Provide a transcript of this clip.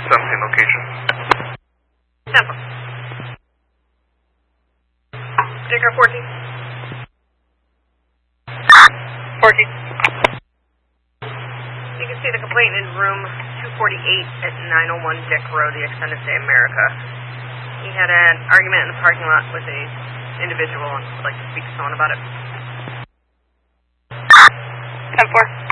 17 location. 10-4. Dicker 14. 14. You can see the complainant in room 248 at 901 Dick Road, the Extended Stay America. He had an argument in the parking lot with a individual and would like to speak to someone about it. 10-4.